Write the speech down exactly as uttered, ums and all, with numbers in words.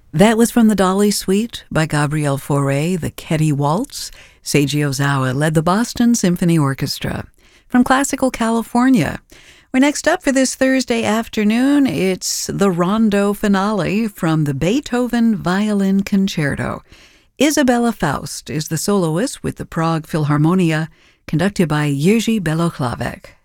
That was from the Dolly Suite by Gabriel Fauré, the Ketty Waltz. Seiji Ozawa led the Boston Symphony Orchestra. From Classical California, we're next up for this Thursday afternoon. It's the Rondo finale from the Beethoven Violin Concerto. Isabella Faust is the soloist with the Prague Philharmonia, conducted by Jiří Belohlavek.